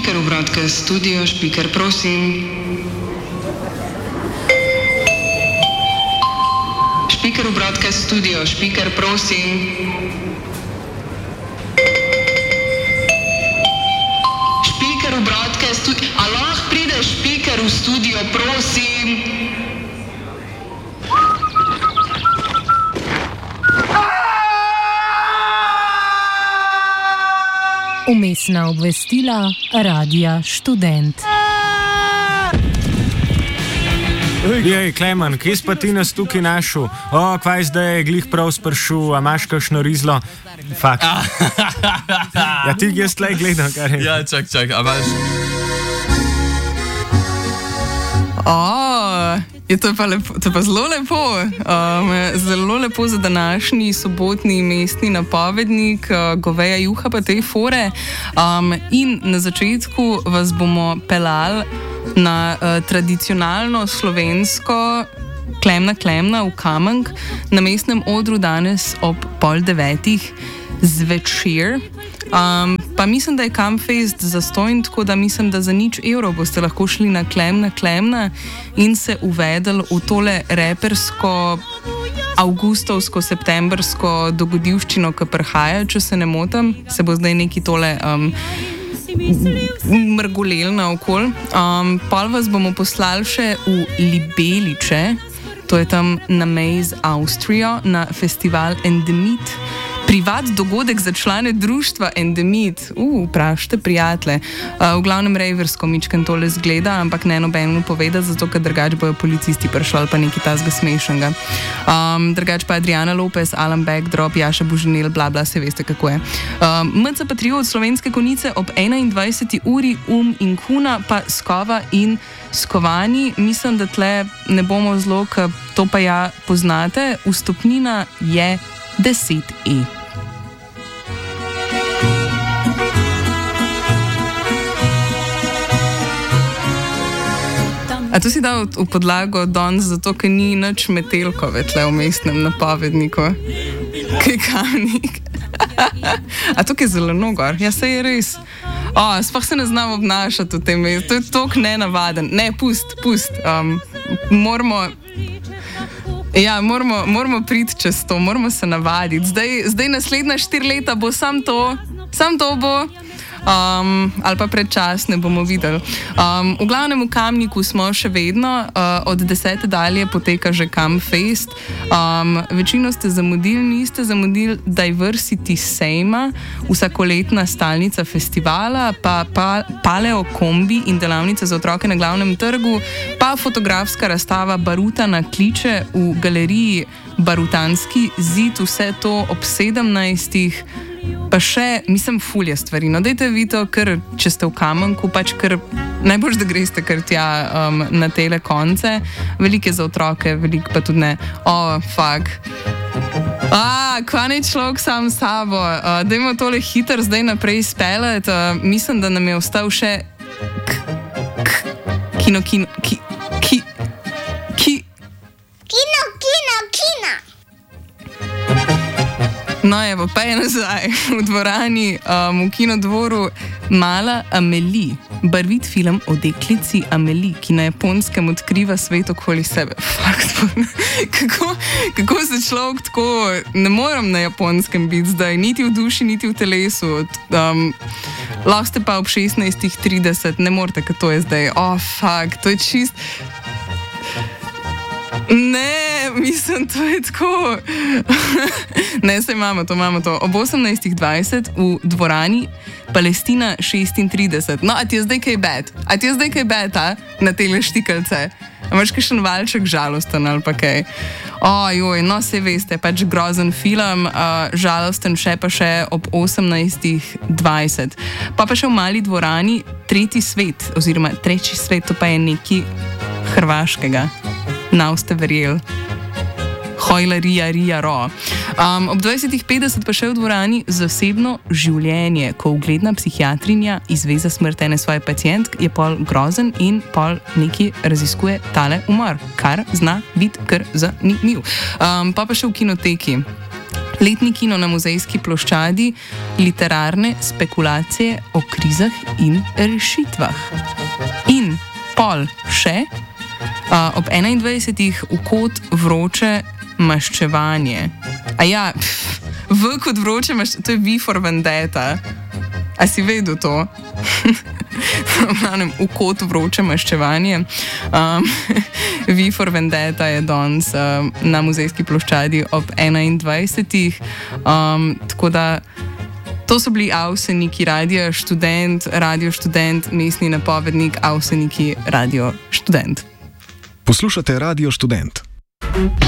Špiker v broadcast studio, špiker prosim. Špiker v broadcast studio, špiker prosim. Špiker v broadcast studio, a lahko pride špiker v studio, prosim. Umestna obvestila Radia Študent. Jej, Klemen, kje si pa ti nas tukaj našel? Kvaj zdaj je glih prav spršul, a imaš kakšno rizlo? Fakt. Ja, ti jaz tlej gledam, kar je. Ja, čak, a imaš... To je pa zelo lepo. Zelo lepo za današnji sobotni mestni napovednik, goveja juha pa te fore. In na začetku vas bomo pelali na tradicionalno slovensko Klemna v Kamenk na mestnem odru danes ob 8:30 zvečer. Pa mislim, da je Campfest zastojn, tako da mislim, da za €0 boste lahko šli na Klemna in se uvedli v tole repersko, avgustovsko, septembrsko dogodivščino, ki prihaja, če se ne motim. Se bo zdaj neki tole mrgolel naokol. Pol vas bomo poslali še v Libeliče, to je tam na meji z Avstrijo, na festival Endemit. Privat dogodek za člane društva Endemit. Vprašajte prijatelje. V glavnem rejversko mičken tole zgleda, ampak ne nobenemu povedati, zato ker drugač bojo policisti prišli ali pa nekaj tazga smešnega. Drugač pa Adriana Lopez, Alan Beck, Drop, Jaša Božinel, bla bla, se veste kako je. MC Patriot Slovenske Konjice ob 21. uri, in Kuna pa Skova in Skovani. Mislim, da tle ne bomo zelo, ker to pa ja poznate. Vstopnina je 10 €. A to si dal v podlago danes, zato ker ni nič Metelkove tle v mestnem napovedniku? Kaj Kamnik? A to je zelo nogor? Ja, se je res. Sploh se ne znam obnašati v tem mestu. To je toliko nenavaden. Ne, pust. Moramo priti čez to, moramo se navaditi. Zdaj naslednja 4 leta bo sam to bo. Ali pa predčasne bomo videli. V glavnem v Kamniku smo še vedno, od 10. dalje poteka že Campfest. Večino ste zamudili, niste zamudili Diversity Sejma, vsakoletna stalnica festivala, pa paleo kombi in delavnice za otroke na glavnem trgu, pa fotografska razstava Baruta na kliče v galeriji Barutanski zid, vse to ob 17. Pa še, mislim, fulje stvari. No, dajte vi to, ker če ste v Kamenku, pač ker najbolj, da greste kar tja na tele konce. Veliko je za otroke, veliko pa tudi ne. Kva ne človek sam s sabo. Dajmo tole hitro zdaj naprej speljati. Mislim, da nam je ostal še kino. No, evo, pa je nazaj v dvorani, v Kinodvoru Mala Amelie, barvit film o deklici Amelie, ki na Japonskem odkriva svet okoli sebe. Kako se človek tako, ne morem na Japonskem biti zdaj, niti v duši, niti v telesu. Lahko ste pa ob 16:30, ne morete, kaj to je zdaj. To je čist... Ne, mislim, to je tako. Ne, se imamo to. Ob 18:20 v dvorani Palestina 36. No, a ti je zdaj kaj bed? Na tele štikalce? A imaš kakšen valček žalosten ali pa kaj? No, se veste, pač grozen film, žalosten še ob 18:20. Pa še v mali dvorani Tretji svet, oziroma Treći svet, to pa je nekaj hrvaškega. Nav ste verjeli. Hojla, ro. Ob 20:50 pa še v dvorani Zasebno življenje, ko ugledna psihiatrinja izve za smrt ene svoje pacientk, je pol grozen in pol neki raziskuje tale umor, kar zna biti kar zanimiv. Pa še v Kinoteki Letni kino na Muzejski ploščadi, literarne spekulacije o krizah in rešitvah. In pol še, ob 21. v kot vroče maščevanje. A ja, v kot vroče maščevanje, to je V for Vendetta. A si vedel to? V kot vroče maščevanje. V for Vendetta je danes na Muzejski ploščadi ob 21. Tako da to so bili Avseniki Radio Študent, mestni napovednik, Avseniki Radio Študent. Poslušate Radio Študent.